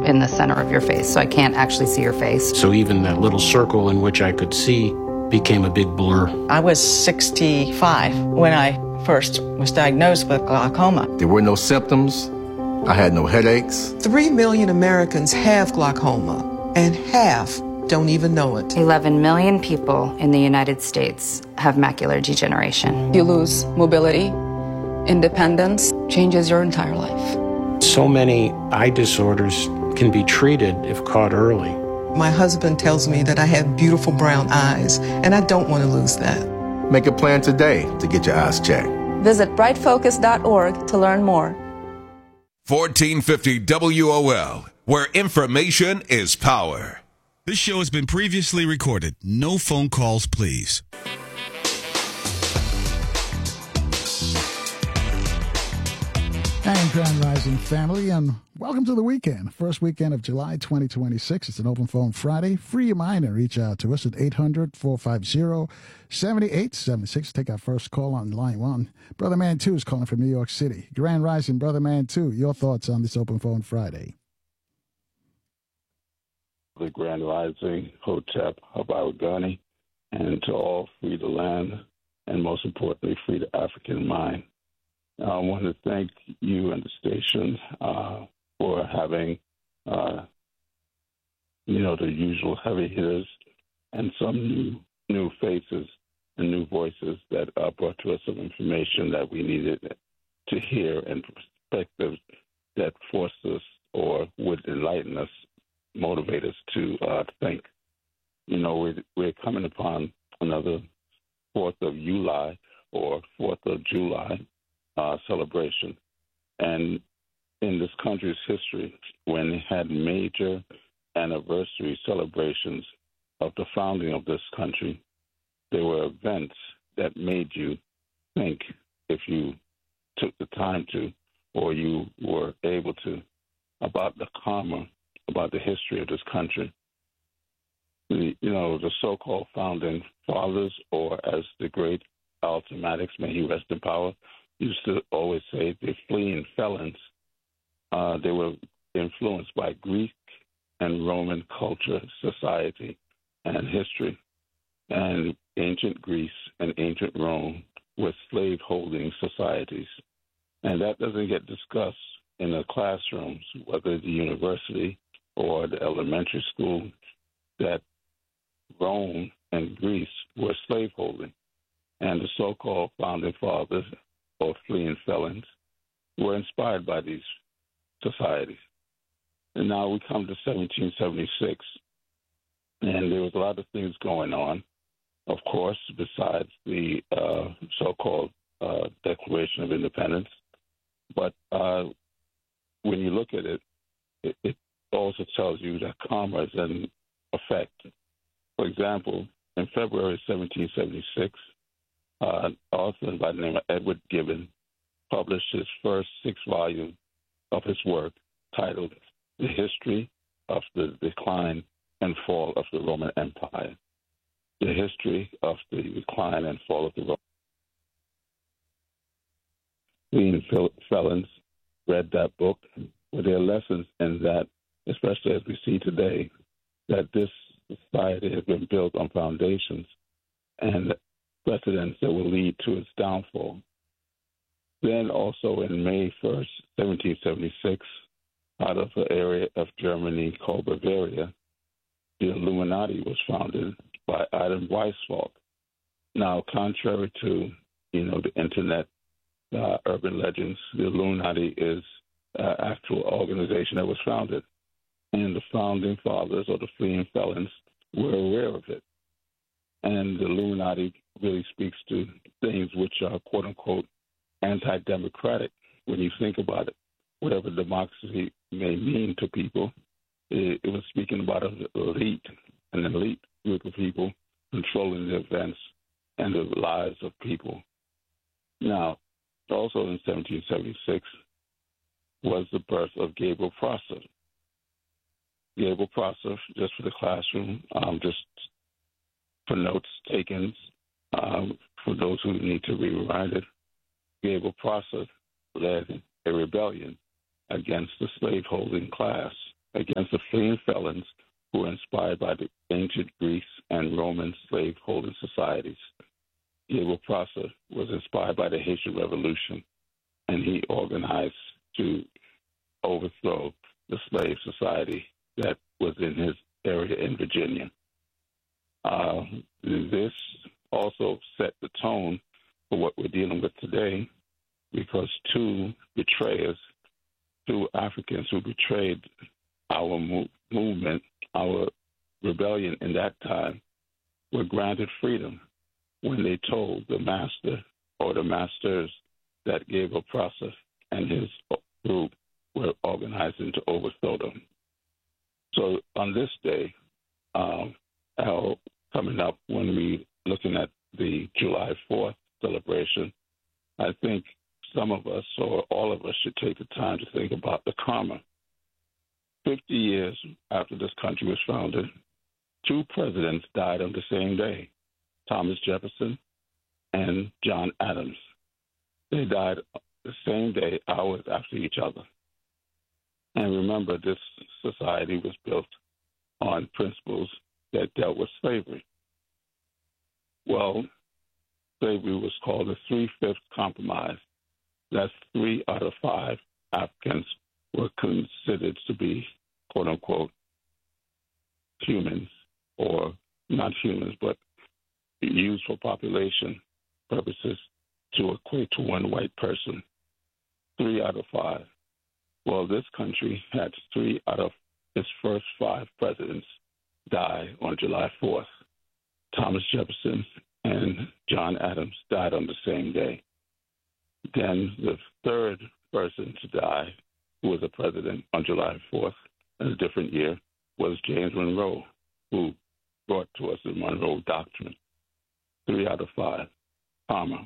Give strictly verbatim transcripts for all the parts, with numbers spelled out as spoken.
in the center of your face, so I can't actually see your face. So even that little circle in which I could see became a big blur. I was sixty-five when I first was diagnosed with glaucoma. There were no symptoms. I had no headaches. Three million Americans have glaucoma, and half don't even know it. eleven million people in the United States have macular degeneration. You lose mobility, independence, changes your entire life. So many eye disorders can be treated if caught early. My husband tells me that I have beautiful brown eyes, and I don't want to lose that. Make a plan today to get your eyes checked. Visit bright focus dot org to learn more. fourteen fifty W O L, where information is power. This show has been previously recorded. No phone calls, please. And Grand Rising family, and welcome to the weekend. First weekend of July twenty twenty-six. It's an open phone Friday. Free your mind and reach out to us at eight hundred, four five zero, seven eight seven six. Take our first call on line one. Brother Man two is calling from New York City. Grand Rising, Brother Man two, your thoughts on this open phone Friday? The Grand Rising, Hotep, Habaugani, and to all free the land, and most importantly, free the African mind. I want to thank you and the station uh, for having, uh, you know, the usual heavy hitters and some new new faces and new voices that uh, brought to us some information that we needed to hear and perspectives that forced us or would enlighten us, motivate us to uh, think. You know, we're, we're coming upon another fourth of July or fourth of July Uh, celebration. And in this country's history, when they had major anniversary celebrations of the founding of this country, there were events that made you think, if you took the time to, or you were able to, about the karma, about the history of this country. The, you know, the so-called founding fathers, or as the great Alton Maddox, may he rest in power, used to always say, the fleeing felons, uh, they were influenced by Greek and Roman culture, society, and history. And ancient Greece and ancient Rome were slave-holding societies. And that doesn't get discussed in the classrooms, whether the university or the elementary school, that Rome and Greece were slave-holding. And the so-called founding fathers, or fleeing felons, were inspired by these societies. And now we come to seventeen seventy-six, and there was a lot of things going on, of course, besides the uh, so-called uh, Declaration of Independence. But uh, when you look at it, it, it also tells you that karma is in effect. For example, in February seventeen seventy-six, Uh, an author by the name of Edward Gibbon published his first six volume of his work titled The History of the Decline and Fall of the Roman Empire. The History of the Decline and Fall of the Roman Empire. Felons read that book. Were there lessons in that, especially as we see today, that this society has been built on foundations and precedents that will lead to its downfall. Then also in May first, seventeen seventy-six, out of the area of Germany called Bavaria, the Illuminati was founded by Adam Weishaupt. Now, contrary to, you know, the internet uh, urban legends, the Illuminati is an actual organization that was founded. And the founding fathers, or the fleeing felons, were aware of it. And the Illuminati really speaks to things which are, quote unquote, anti-democratic. When you think about it, whatever democracy may mean to people, it, it was speaking about an elite, an elite group of people controlling the events and the lives of people. Now, also in seventeen seventy-six was the birth of Gabriel Prosser. Gabriel Prosser, just for the classroom, um, just for notes taken, um, for those who need to be reminded, Gabriel Prosser led a rebellion against the slaveholding class, against clean felons who were inspired by the ancient Greece and Roman slave-holding societies. Diego Prosser was inspired by the Haitian Revolution, and he organized to overthrow the slave society that was in his area in Virginia. Uh, this also set the tone for what we're dealing with today, because two betrayers, two Africans who betrayed our mo- movement, our rebellion in that time, were granted freedom when they told the master or the masters that Gabriel Prosser and his group were organizing to overthrow them. So on this day, um, Al, coming up when we looking at the July fourth celebration, I think some of us or all of us should take the time to think about the karma. Fifty years after this country was founded, two presidents died on the same day, Thomas Jefferson and John Adams. They died the same day, hours after each other. And remember, this society was built on principles that dealt with slavery. Well, slavery was called the Three-Fifths Compromise. That's three out of five Africans were considered to be, quote-unquote, humans, or not humans, but used for population purposes to equate to one white person. Three out of five. Well, this country had three out of its first five presidents die on July fourth. Thomas Jefferson and John Adams died on the same day. Then the third person to die, who was a president on July fourth in a different year, was James Monroe, who brought to us the Monroe Doctrine. Three out of five. Karma.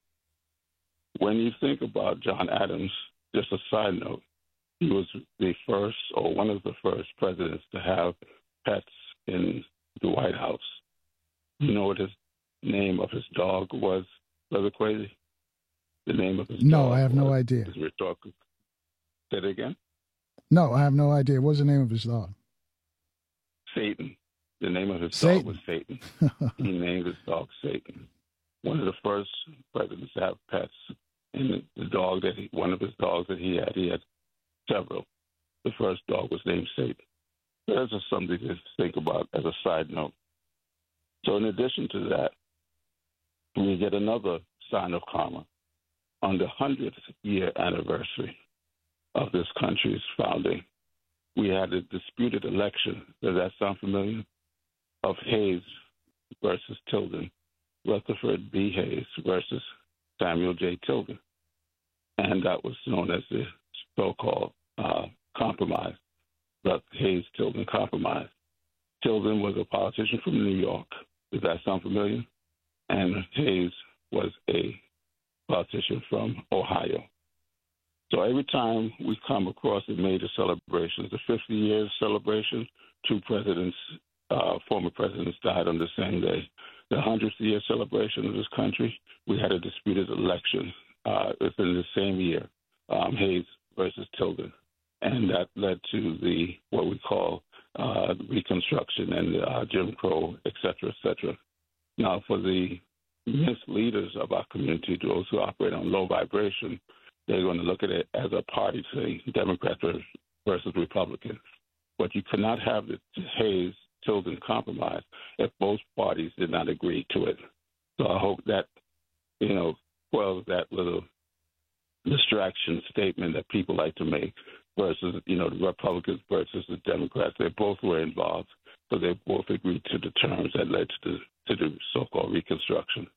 When you think about John Adams, just a side note, he was the first or one of the first presidents to have pets in the White House. You know what his name of his dog was, Brother Quasi? The name of his no, dog I have was, no idea. Is rhetorical. Say it again? No, I have no idea. What's the name of his dog? Satan. The name of his Satan. dog was Satan. He named his dog Satan. One of the first presidents to have pets. And the dog that he, one of his dogs that he had, he had several. The first dog was named Satan. There's just something to think about as a side note. So in addition to that, we get another sign of karma. On the hundredth year anniversary of this country's founding, we had a disputed election. Does that sound familiar? Of Hayes versus Tilden, Rutherford B. Hayes versus Samuel J. Tilden. And that was known as the so-called uh, compromise, the Hayes-Tilden compromise. Tilden was a politician from New York. Does that sound familiar? And Hayes was a politician from Ohio. So every time we come across the major celebrations, the fifty years celebration, two presidents, uh, former presidents died on the same day. The hundredth year celebration of this country, we had a disputed election uh, within the same year, um, Hayes versus Tilden. And that led to the what we call uh, Reconstruction and uh, Jim Crow, et cetera, et cetera. Now, for the misleaders of our community, those who operate on low vibration, they're going to look at it as a party thing, Democrat versus Republican. But you cannot have the Hayes-Tilden compromise if both parties did not agree to it. So I hope that, you know, quells that little distraction statement that people like to make versus, you know, the Republicans versus the Democrats. They both were involved, so they both agreed to the terms that led to the, to the so-called Reconstruction.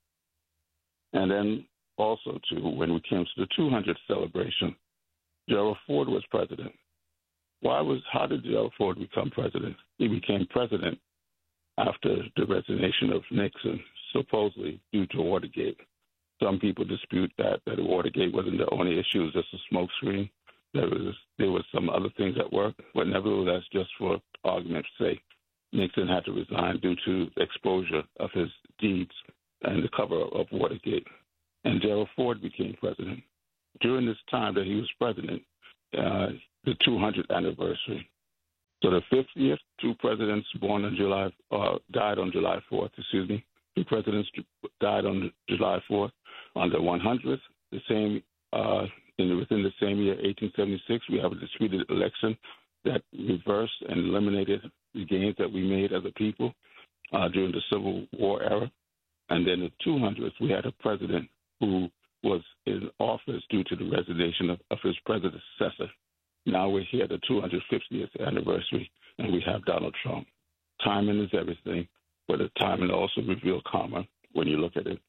And then also, too, when we came to the two hundredth celebration, Gerald Ford was president. Why was, how did Gerald Ford become president? He became president after the resignation of Nixon, supposedly due to Watergate. Some people dispute that, that Watergate wasn't the only issue, it was just a smokescreen. There was, there was some other things at work, but nevertheless, just for argument's sake, Nixon had to resign due to exposure of his deeds and the cover of Watergate. And Gerald Ford became president. During this time that he was president, uh, the two hundredth anniversary So the fiftieth, two presidents born on July, uh, died on July fourth, excuse me. Two presidents died on July fourth. On the one hundredth, the same, uh, in, within the same year, eighteen seventy-six, we have a disputed election that reversed and eliminated the gains that we made as a people uh, during the Civil War era. And then the two hundredth, we had a president who was in office due to the resignation of, of his predecessor. Now we're here at the two hundred fiftieth anniversary, and we have Donald Trump. Timing is everything, but the timing also reveals karma when you look at it.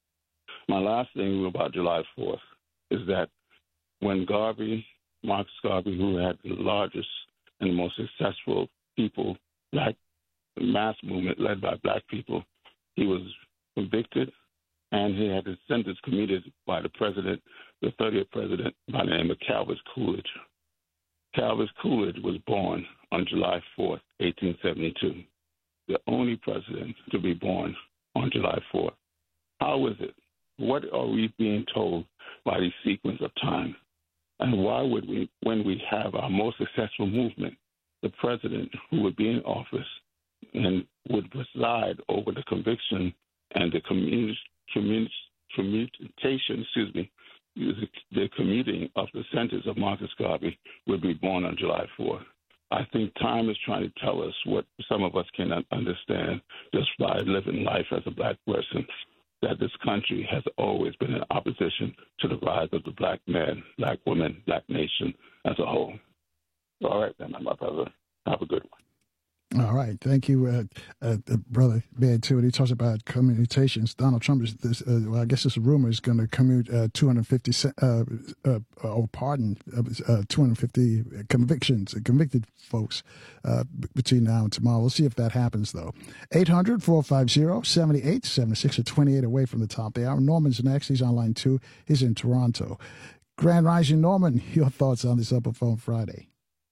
My last thing about July fourth is that when Garvey, Marcus Garvey, who had the largest and most successful people, black mass movement led by black people, he was convicted, and he had his sentence commuted by the president, the thirtieth president, by the name of Calvin Coolidge. Calvin Coolidge was born on July fourth, eighteen seventy-two, the only president to be born on July fourth. How is it? What are we being told by the sequence of time? And why would we, when we have our most successful movement, the president who would be in office and would preside over the conviction and the commun- commun- commutation, excuse me, the commuting of the sentence of Marcus Garvey would be born on July fourth. I think time is trying to tell us what some of us cannot understand just by living life as a black person, that this country has always been in opposition to the rise of the black man, black woman, black nation as a whole. All right, then, my brother. Have a good one. All right. Thank you, uh, uh, uh, Brother Bad, too. And he talks about commutations. Donald Trump, is this, uh, well, I guess this rumor is going to commute uh, two hundred fifty, uh, uh, or pardon, uh, two hundred fifty convictions, convicted folks uh, between now and tomorrow. We'll see if that happens, though. eight hundred, four five zero, seven eight seven six or twenty-eight away from the top of the hour. Norman's next. He's on line two. He's in Toronto. Grand Rising, Norman, your thoughts on this Upper Phone Friday?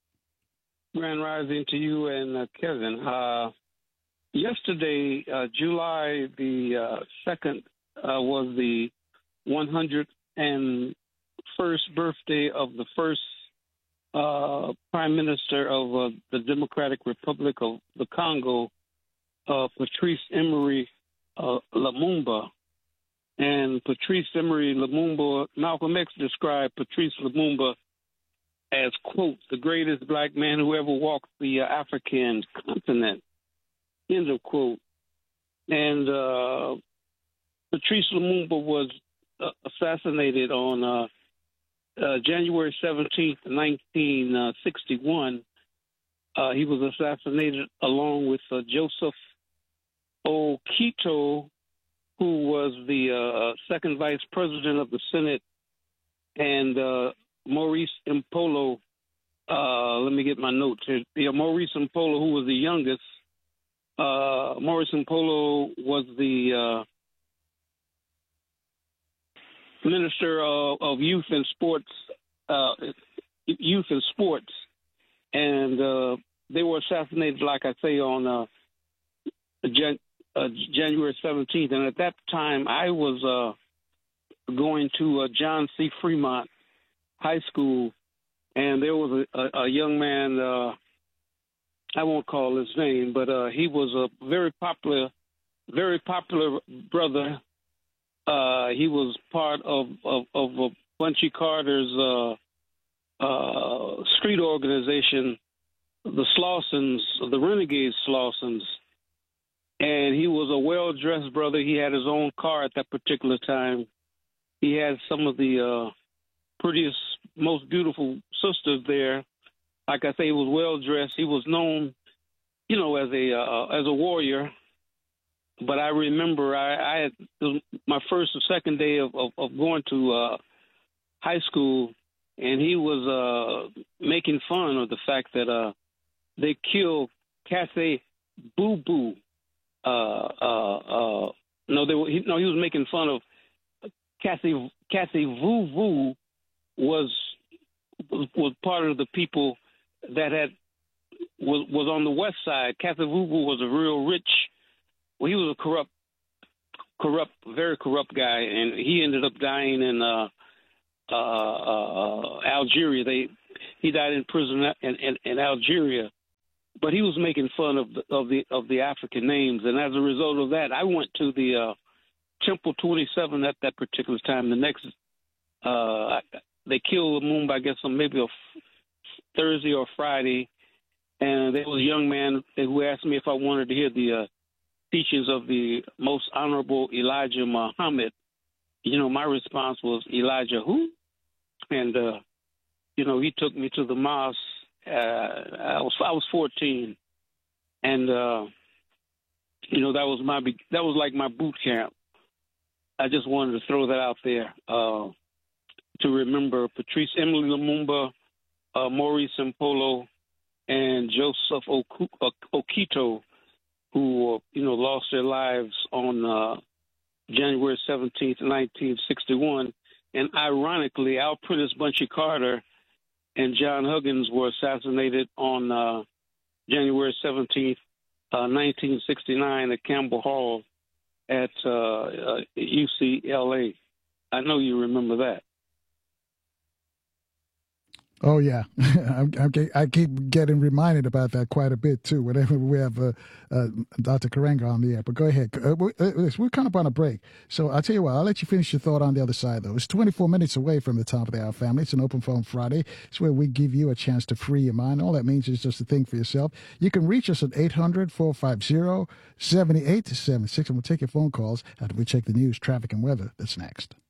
Grand Rising to you and uh, Kevin. Uh, yesterday, uh, July the uh, second, uh, was the one hundred first birthday of the first uh, Prime Minister of uh, the Democratic Republic of the Congo, uh, Patrice Emery uh, Lumumba. And Patrice Emery Lumumba, Malcolm X described Patrice Lumumba as, quote, the greatest black man who ever walked the uh, African continent, end of quote. And uh, Patrice Lumumba was uh, assassinated on uh, uh, January seventeenth, nineteen sixty-one. Uh, he was assassinated along with uh, Joseph Okito, who was the uh, second vice president of the Senate, and uh, Maurice Mpolo, uh, let me get my notes here. Yeah, Maurice Mpolo, who was the youngest. Uh, Maurice Mpolo was the uh, Minister of, of Youth and Sports, uh, Youth and Sports, and uh, they were assassinated, like I say, on uh, Jan- uh, January seventeenth. And at that time, I was uh, going to uh, John C. Fremont High School, and there was a, a, a young man, uh, I won't call his name, but uh, he was a very popular, very popular brother. Uh, he was part of, of, of uh, Bunchy Carter's uh, uh, street organization, the Slawsons, the Renegade Slawsons. And he was a well-dressed brother. He had his own car at that particular time. He had some of the uh, prettiest, most beautiful sisters there. Like I say, he was well dressed. He was known, you know, as a uh, as a warrior. But I remember I, I had it was my first or second day of, of, of going to uh, high school, and he was uh, making fun of the fact that uh, they killed Cassie Boo Boo. Uh, uh, uh, no, they were, he, no, he was making fun of Cassie Cassie Voo Voo. Was, was was part of the people that had was was on the west side. Kasavubu was a real rich. Well, he was a corrupt, corrupt, very corrupt guy, and he ended up dying in uh, uh, uh, Algeria. They he died in prison in, in, in Algeria, but he was making fun of the, of the of the African names, and as a result of that, I went to the uh, Temple twenty-seven at that particular time. The next, uh, they killed Lumumba, I guess, on maybe a Thursday or Friday, and there was a young man who asked me if I wanted to hear the uh, teachings of the Most Honorable Elijah Muhammad. You know, my response was, Elijah who? And, uh, you know, he took me to the mosque. Uh, I was I was fourteen, and, uh, you know, that was my that was like my boot camp. I just wanted to throw that out there uh, to remember Patrice Emily Lumumba, uh, Maurice Mpolo, and Joseph Okito, who, you know, lost their lives on uh, January seventeenth, nineteen sixty-one. And ironically, Al Prentice Bunchy Carter and John Huggins were assassinated on uh, January seventeenth, uh, nineteen sixty-nine at Campbell Hall at uh, uh, U C L A. I know you remember that. Oh, yeah. I, I keep getting reminded about that quite a bit, too, whenever we have uh, uh, Doctor Karenga on the air. But go ahead. Uh, we're, we're kind of on a break. So I'll tell you what, I'll let you finish your thought on the other side, though. It's twenty-four minutes away from the top of the hour, family. It's an Open Phone Friday. It's where we give you a chance to free your mind. All that means is just to think for yourself. You can reach us at eight hundred, four five zero, seven eight seven six, and we'll take your phone calls after we check the news, traffic, and weather. That's next.